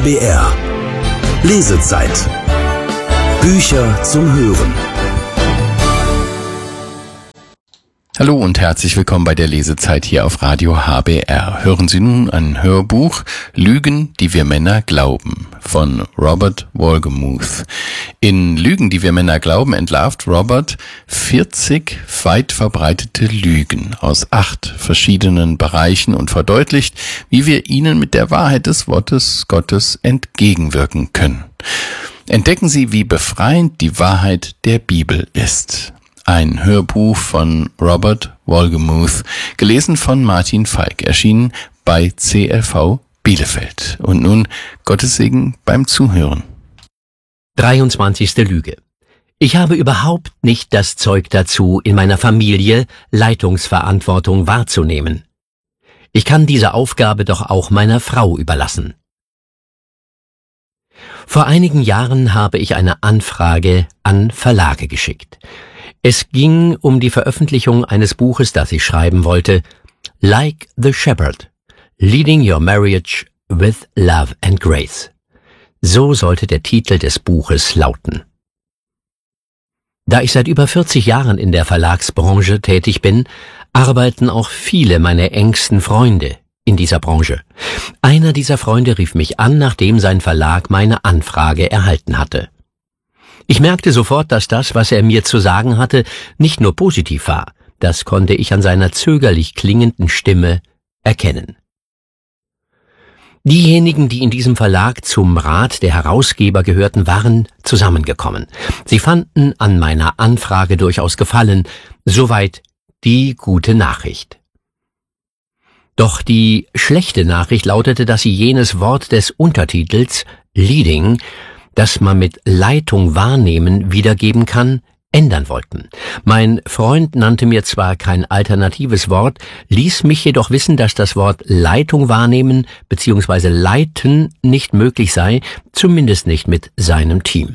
HBR. Lesezeit. Bücher zum Hören. Hallo und herzlich willkommen bei der Lesezeit hier auf Radio HBR. Hören Sie nun ein Hörbuch Lügen, die wir Männer glauben von Robert Wohlgemuth. In Lügen, die wir Männer glauben, entlarvt Robert 40 weit verbreitete Lügen aus 8 verschiedenen Bereichen und verdeutlicht, wie wir ihnen mit der Wahrheit des Wortes Gottes entgegenwirken können. Entdecken Sie, wie befreiend die Wahrheit der Bibel ist. Ein Hörbuch von Robert Wohlgemuth, gelesen von Martin Falk, erschienen bei CLV Bielefeld. Und nun Gottes Segen beim Zuhören. 23. Lüge. Ich habe überhaupt nicht das Zeug dazu, in meiner Familie Leitungsverantwortung wahrzunehmen. Ich kann diese Aufgabe doch auch meiner Frau überlassen. Vor einigen Jahren habe ich eine Anfrage an Verlage geschickt. Es ging um die Veröffentlichung eines Buches, das ich schreiben wollte, Like the Shepherd, Leading Your Marriage with Love and Grace. So sollte der Titel des Buches lauten. Da ich seit über 40 Jahren in der Verlagsbranche tätig bin, arbeiten auch viele meiner engsten Freunde in dieser Branche. Einer dieser Freunde rief mich an, nachdem sein Verlag meine Anfrage erhalten hatte. Ich merkte sofort, dass das, was er mir zu sagen hatte, nicht nur positiv war. Das konnte ich an seiner zögerlich klingenden Stimme erkennen. Diejenigen, die in diesem Verlag zum Rat der Herausgeber gehörten, waren zusammengekommen. Sie fanden an meiner Anfrage durchaus Gefallen. Soweit die gute Nachricht. Doch die schlechte Nachricht lautete, dass sie jenes Wort des Untertitels Leading, das man mit Leitung wahrnehmen wiedergeben kann, ändern wollten. Mein Freund nannte mir zwar kein alternatives Wort, ließ mich jedoch wissen, dass das Wort Leitung wahrnehmen bzw. leiten nicht möglich sei, zumindest nicht mit seinem Team.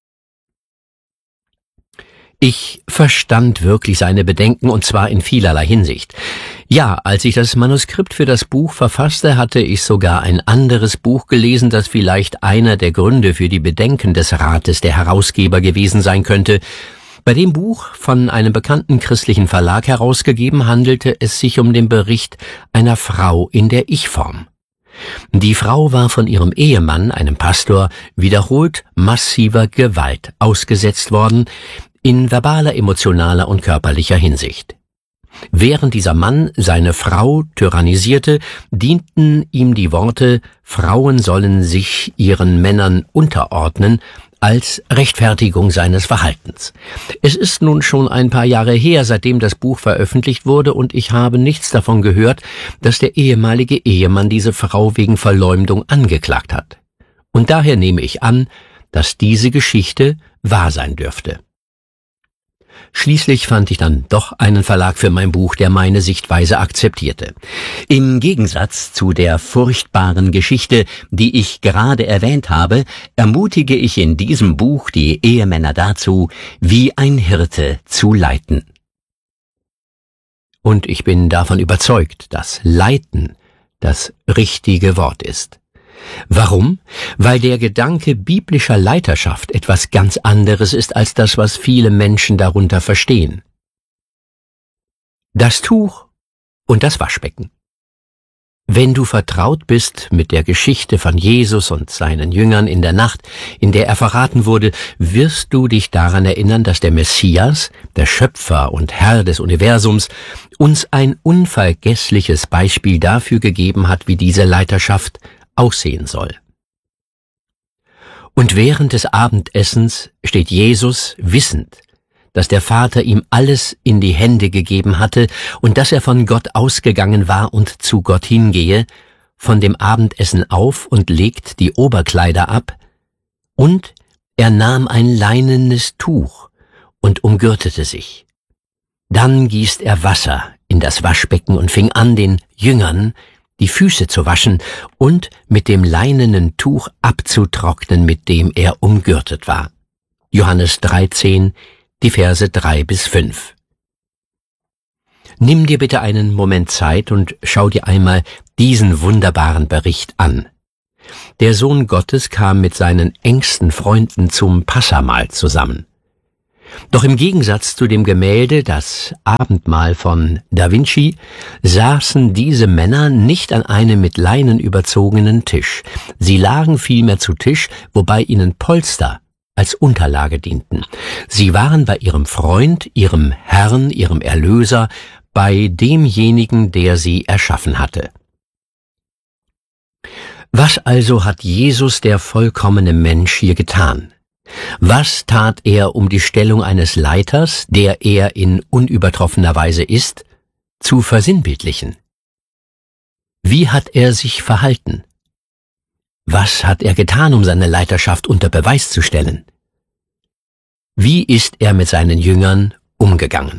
Ich verstand wirklich seine Bedenken, und zwar in vielerlei Hinsicht. Ja, als ich das Manuskript für das Buch verfasste, hatte ich sogar ein anderes Buch gelesen, das vielleicht einer der Gründe für die Bedenken des Rates der Herausgeber gewesen sein könnte. Bei dem Buch, von einem bekannten christlichen Verlag herausgegeben, handelte es sich um den Bericht einer Frau in der Ich-Form. Die Frau war von ihrem Ehemann, einem Pastor, wiederholt massiver Gewalt ausgesetzt worden, in verbaler, emotionaler und körperlicher Hinsicht. Während dieser Mann seine Frau tyrannisierte, dienten ihm die Worte, Frauen sollen sich ihren Männern unterordnen, als Rechtfertigung seines Verhaltens. Es ist nun schon ein paar Jahre her, seitdem das Buch veröffentlicht wurde, und ich habe nichts davon gehört, dass der ehemalige Ehemann diese Frau wegen Verleumdung angeklagt hat. Und daher nehme ich an, dass diese Geschichte wahr sein dürfte. Schließlich fand ich dann doch einen Verlag für mein Buch, der meine Sichtweise akzeptierte. Im Gegensatz zu der furchtbaren Geschichte, die ich gerade erwähnt habe, ermutige ich in diesem Buch die Ehemänner dazu, wie ein Hirte zu leiten. Und ich bin davon überzeugt, dass Leiten das richtige Wort ist. Warum? Weil der Gedanke biblischer Leiterschaft etwas ganz anderes ist als das, was viele Menschen darunter verstehen. Das Tuch und das Waschbecken. Wenn du vertraut bist mit der Geschichte von Jesus und seinen Jüngern in der Nacht, in der er verraten wurde, wirst du dich daran erinnern, dass der Messias, der Schöpfer und Herr des Universums, uns ein unvergessliches Beispiel dafür gegeben hat, wie diese Leiterschaft aussehen soll. Und während des Abendessens steht Jesus wissend, dass der Vater ihm alles in die Hände gegeben hatte und dass er von Gott ausgegangen war und zu Gott hingehe, von dem Abendessen auf und legt die Oberkleider ab, und er nahm ein leinenes Tuch und umgürtete sich. Dann gießt er Wasser in das Waschbecken und fing an, den Jüngern die Füße zu waschen und mit dem leinenen Tuch abzutrocknen, mit dem er umgürtet war. Johannes 13, die Verse 3 bis 5. Nimm dir bitte einen Moment Zeit und schau dir einmal diesen wunderbaren Bericht an. Der Sohn Gottes kam mit seinen engsten Freunden zum Passahmahl zusammen. Doch im Gegensatz zu dem Gemälde Das Abendmahl von Da Vinci saßen diese Männer nicht an einem mit Leinen überzogenen Tisch. Sie lagen vielmehr zu Tisch, wobei ihnen Polster als Unterlage dienten. Sie waren bei ihrem Freund, ihrem Herrn, ihrem Erlöser, bei demjenigen, der sie erschaffen hatte. Was also hat Jesus, der vollkommene Mensch, hier getan? Was tat er, um die Stellung eines Leiters, der er in unübertroffener Weise ist, zu versinnbildlichen? Wie hat er sich verhalten? Was hat er getan, um seine Leiterschaft unter Beweis zu stellen? Wie ist er mit seinen Jüngern umgegangen?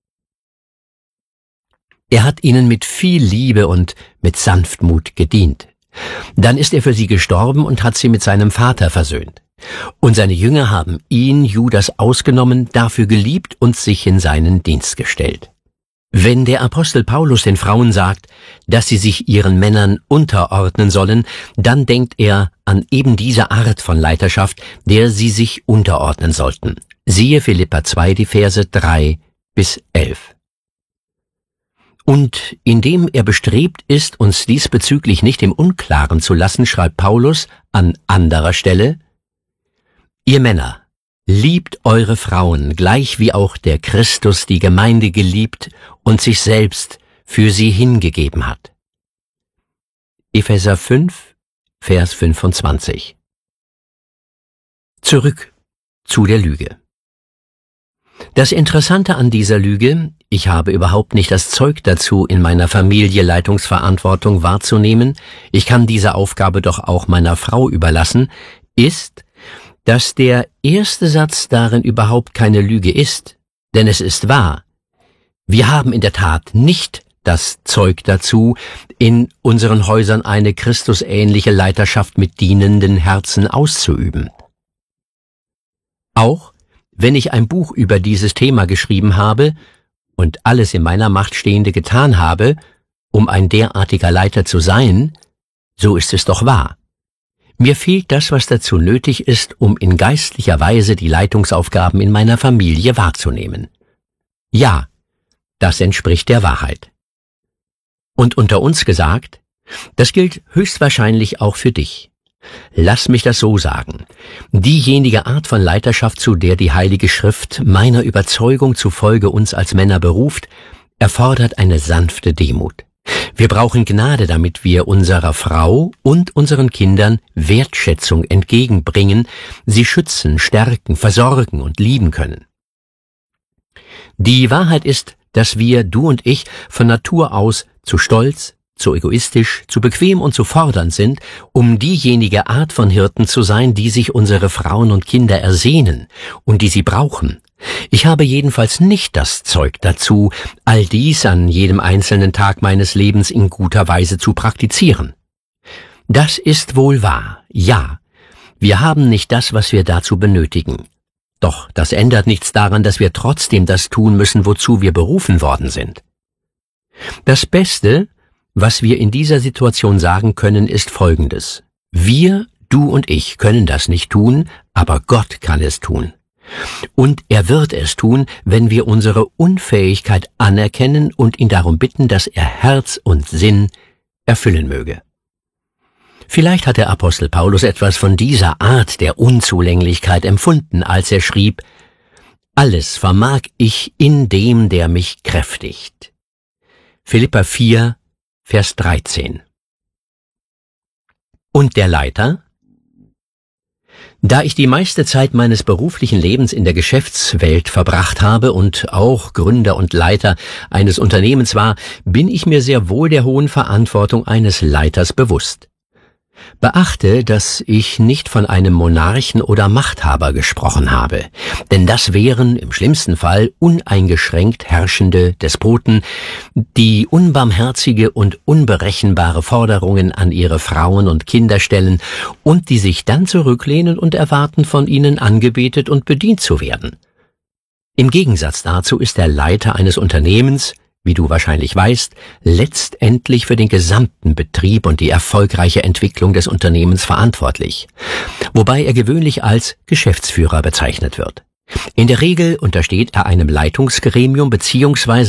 Er hat ihnen mit viel Liebe und mit Sanftmut gedient. Dann ist er für sie gestorben und hat sie mit seinem Vater versöhnt. Und seine Jünger haben ihn, Judas, ausgenommen, dafür geliebt und sich in seinen Dienst gestellt. Wenn der Apostel Paulus den Frauen sagt, dass sie sich ihren Männern unterordnen sollen, dann denkt er an eben diese Art von Leiterschaft, der sie sich unterordnen sollten. Siehe Philipper 2, die Verse 3 bis 11. Und indem er bestrebt ist, uns diesbezüglich nicht im Unklaren zu lassen, schreibt Paulus an anderer Stelle: Ihr Männer, liebt eure Frauen, gleich wie auch der Christus die Gemeinde geliebt und sich selbst für sie hingegeben hat. Epheser 5, Vers 25. Zurück zu der Lüge. Das Interessante an dieser Lüge, ich habe überhaupt nicht das Zeug dazu, in meiner Familie Leitungsverantwortung wahrzunehmen, ich kann diese Aufgabe doch auch meiner Frau überlassen, ist, dass der erste Satz darin überhaupt keine Lüge ist, denn es ist wahr. Wir haben in der Tat nicht das Zeug dazu, in unseren Häusern eine christusähnliche Leiterschaft mit dienenden Herzen auszuüben. Auch wenn ich ein Buch über dieses Thema geschrieben habe und alles in meiner Macht Stehende getan habe, um ein derartiger Leiter zu sein, so ist es doch wahr. Mir fehlt das, was dazu nötig ist, um in geistlicher Weise die Leitungsaufgaben in meiner Familie wahrzunehmen. Ja, das entspricht der Wahrheit. Und unter uns gesagt, das gilt höchstwahrscheinlich auch für dich. Lass mich das so sagen. Diejenige Art von Leiterschaft, zu der die Heilige Schrift meiner Überzeugung zufolge uns als Männer beruft, erfordert eine sanfte Demut. Wir brauchen Gnade, damit wir unserer Frau und unseren Kindern Wertschätzung entgegenbringen, sie schützen, stärken, versorgen und lieben können. Die Wahrheit ist, dass wir, du und ich, von Natur aus zu stolz, zu egoistisch, zu bequem und zu fordernd sind, um diejenige Art von Hirten zu sein, die sich unsere Frauen und Kinder ersehnen und die sie brauchen. Ich habe jedenfalls nicht das Zeug dazu, all dies an jedem einzelnen Tag meines Lebens in guter Weise zu praktizieren. Das ist wohl wahr, ja. Wir haben nicht das, was wir dazu benötigen. Doch das ändert nichts daran, dass wir trotzdem das tun müssen, wozu wir berufen worden sind. Das Beste, was wir in dieser Situation sagen können, ist Folgendes. Wir, du und ich, können das nicht tun, aber Gott kann es tun. Und er wird es tun, wenn wir unsere Unfähigkeit anerkennen und ihn darum bitten, dass er Herz und Sinn erfüllen möge. Vielleicht hat der Apostel Paulus etwas von dieser Art der Unzulänglichkeit empfunden, als er schrieb: Alles vermag ich in dem, der mich kräftigt. Philipper 4, Vers 13. Und der Leiter? Da ich die meiste Zeit meines beruflichen Lebens in der Geschäftswelt verbracht habe und auch Gründer und Leiter eines Unternehmens war, bin ich mir sehr wohl der hohen Verantwortung eines Leiters bewusst. Beachte, dass ich nicht von einem Monarchen oder Machthaber gesprochen habe, denn das wären im schlimmsten Fall uneingeschränkt herrschende Despoten, die unbarmherzige und unberechenbare Forderungen an ihre Frauen und Kinder stellen und die sich dann zurücklehnen und erwarten, von ihnen angebetet und bedient zu werden. Im Gegensatz dazu ist der Leiter eines Unternehmens wie du wahrscheinlich weißt, letztendlich für den gesamten Betrieb und die erfolgreiche Entwicklung des Unternehmens verantwortlich, wobei er gewöhnlich als Geschäftsführer bezeichnet wird. In der Regel untersteht er einem Leitungsgremium bzw.